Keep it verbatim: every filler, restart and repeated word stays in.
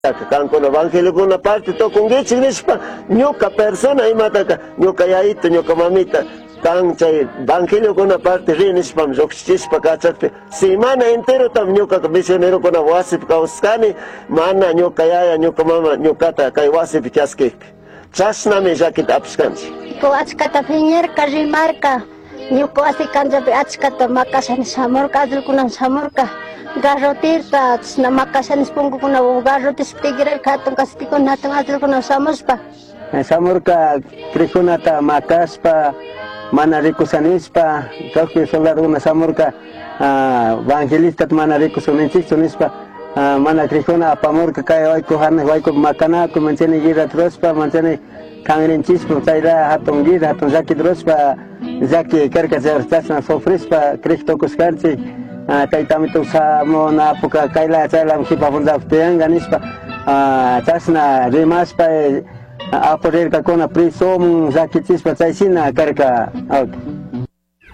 Kanko evangelio kuna parte to kungichik nishpa ñuka persona imataka ñuka yaito ñuka mamita kan chay evangelio kuna parte rinishpam llukshispa kachakpi semana entero tam ñuka misionero kuna wasip kawsqani mana ñuka yaya ñuka mama ñukata kay wasipi chaskikpi chashnami llakita apishkanchik. Ko achkata piñerka rimarka ñuka wasi kanllapi achkata makashani shamurka allukuna shamurka garrotirta chishna makashanis punkukuna garrotis tigrirka hatun kastikuna hatun allukuna shamushpa shamurka krikunata makashpa mana rikusanispa kawpi soldadokuna shamurka evangelista mana rikusuninchikchu nispa mana krikuna apamurka kay wayku hanak wayku makanaku manchani guerra trospa manchani kanrinchispa chayra hatun guerra hatun llaki trospa llaki karka chashna sufrispa krik tukuskanchik taytamituk samuna puka kayla chayla hipapunllapi tiyanga nispa chashna rimashpa apurirkakuna prisomun llakichispa chayshina karka.